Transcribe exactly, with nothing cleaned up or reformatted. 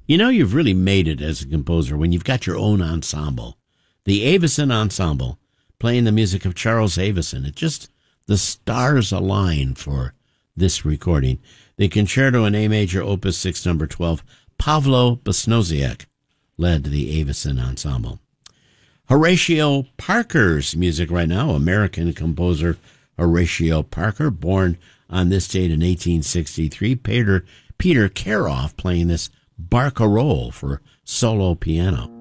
You know, you've really made it as a composer when you've got your own ensemble. The Avison Ensemble, playing the music of Charles Avison. It just, the stars align for this recording. The Concerto in A Major, Opus six, number twelve, Pavlo Besnosiak led the Avison Ensemble. Horatio Parker's music right now, American composer Horatio Parker, born on this date in eighteen sixty-three. Peter, Peter Karoff playing this barcarolle for solo piano.